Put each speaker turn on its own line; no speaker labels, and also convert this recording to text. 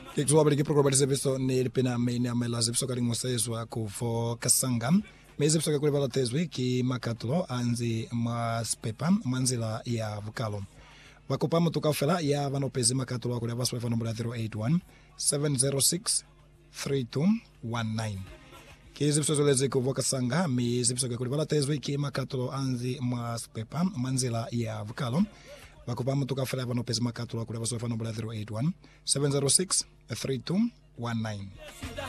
Ke tswa ba ke program se beso ne le pena main ya mela se beso ka ringwa sezwa ku for kasanga me se beso ka kule bala tezwe ki makatlo anzi maspepa manzila ya vukalo vakopa mutuka fela ya vanopezi makatlo akule vaswe fa nombra 081 706 3219 ke se beso leze ku vokasanga me se beso ka kule bala tezwe ki makatlo anzi maspepa manzila ya vukalo vakopa mutuka fela vanopezi makatlo akule vaswe fa nombra 081 706 3219